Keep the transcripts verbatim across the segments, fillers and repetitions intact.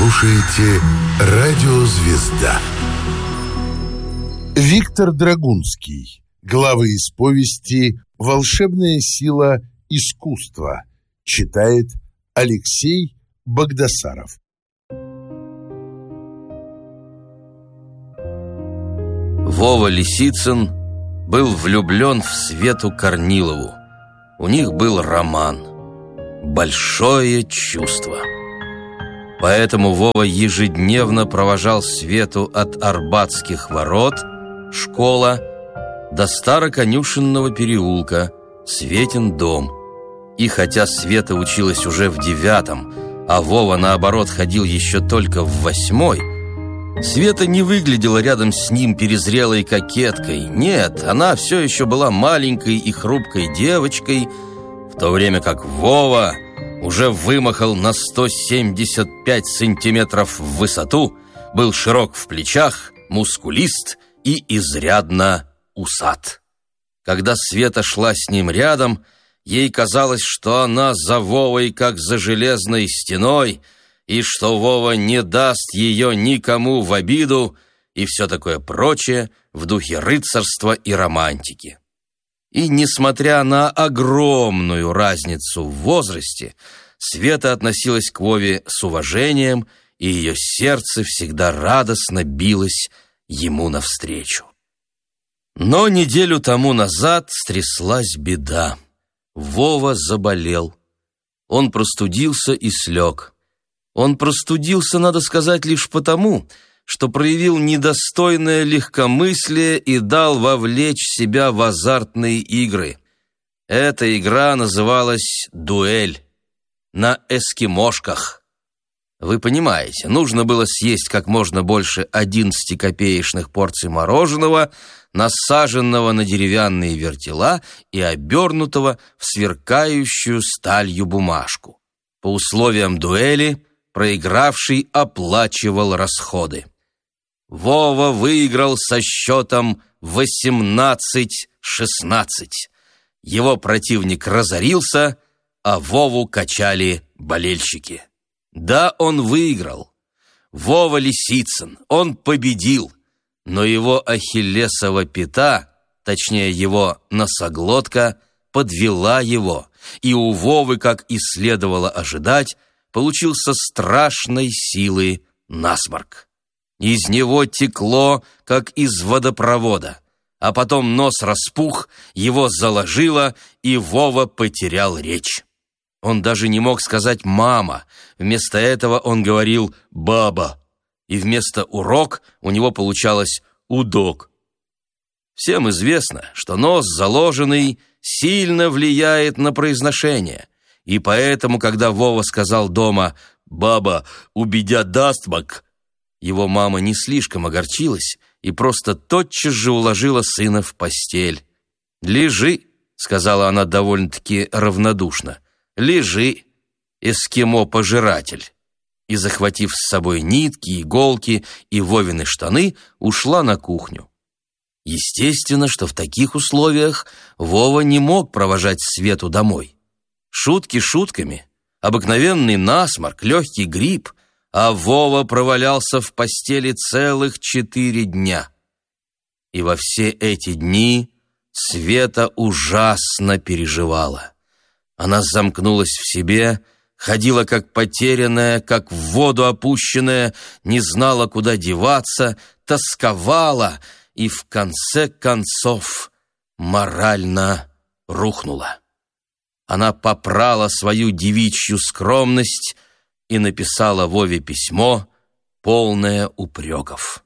слушаете «Радио Звезда». Виктор Драгунский. Главы из повести «Волшебная сила искусства». Читает Алексей Багдасаров. Вова Лисицын был влюблен в Свету Корнилову. У них был роман. Большое чувство. Поэтому Вова ежедневно провожал Свету от Арбатских ворот, школа, до Староконюшенного переулка, Светин дом. И хотя Света училась уже в девятом, а Вова, наоборот, ходил еще только в восьмой, Света не выглядела рядом с ним перезрелой кокеткой. Нет, она все еще была маленькой и хрупкой девочкой, в то время как Вова уже вымахал на сто семьдесят пять сантиметров в высоту, был широк в плечах, мускулист и изрядно усат. Когда Света шла с ним рядом, ей казалось, что она за Вовой, как за железной стеной, и что Вова не даст ее никому в обиду, и все такое прочее в духе рыцарства и романтики. И несмотря на огромную разницу в возрасте, Света относилась к Вове с уважением, и ее сердце всегда радостно билось ему навстречу. Но неделю тому назад стряслась беда. Вова заболел. Он простудился и слег. Он простудился, надо сказать, лишь потому, что проявил недостойное легкомыслие и дал вовлечь себя в азартные игры. Эта игра называлась «Дуэль» на эскимошках. Вы понимаете, нужно было съесть как можно больше одиннадцатикопеечных порций мороженого, насаженного на деревянные вертела и обернутого в сверкающую сталью бумажку. По условиям дуэли проигравший оплачивал расходы. Вова выиграл со счетом восемнадцать шестнадцать. Его противник разорился, а Вову качали болельщики. Да, он выиграл. Вова Лисицын, он победил, но его ахиллесова пята, точнее его носоглотка, подвела его, и у Вовы, как и следовало ожидать, получился страшной силы насморк. Из него текло, как из водопровода, а потом нос распух, его заложило, и Вова потерял речь. Он даже не мог сказать «мама», вместо этого он говорил «баба», и вместо «урок» у него получалось «удок». Всем известно, что нос заложенный сильно влияет на произношение. И поэтому, когда Вова сказал дома «баба, убедя дастмак», его мама не слишком огорчилась и просто тотчас же уложила сына в постель. «Лежи», — сказала она довольно-таки равнодушно, «лежи, эскимо-пожиратель». И, захватив с собой нитки, иголки и Вовины штаны, ушла на кухню. Естественно, что в таких условиях Вова не мог провожать Свету домой. Шутки шутками, обыкновенный насморк, легкий грипп, а Вова провалялся в постели целых четыре дня. И во все эти дни Света ужасно переживала. Она замкнулась в себе, ходила как потерянная, как в воду опущенная, не знала, куда деваться, тосковала и в конце концов морально рухнула. Она попрала свою девичью скромность и написала Вове письмо, полное упреков.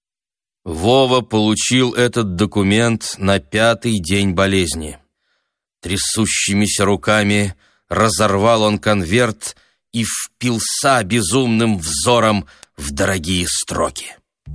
Вова получил этот документ на пятый день болезни. Трясущимися руками разорвал он конверт и впился безумным взором в дорогие строки.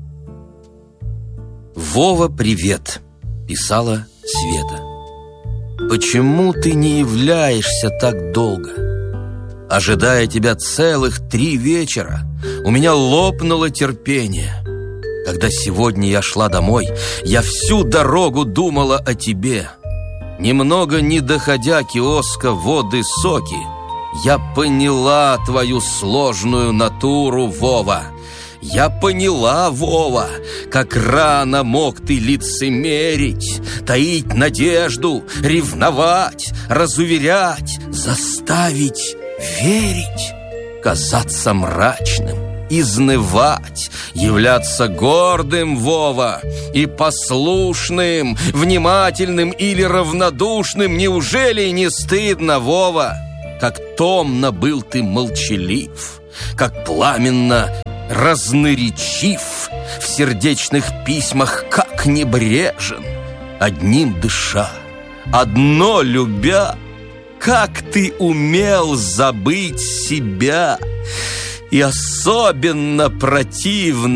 «Вова, привет!» — писала Света. «Почему ты не являешься так долго? Ожидая тебя целых три вечера, у меня лопнуло терпение. Когда сегодня я шла домой, я всю дорогу думала о тебе. Немного не доходя киоска воды соки, Я поняла твою сложную натуру, Вова. Я поняла, Вова, как рано мог ты лицемерить, таить надежду, ревновать, разуверять, заставить верить, казаться мрачным, изнывать, являться гордым, Вова, и послушным, внимательным или равнодушным. Неужели не стыдно, Вова? Как томно был ты молчалив, как пламенно разноречив, в сердечных письмах как небрежен, одним дыша, одно любя. Как ты умел забыть себя, и особенно противно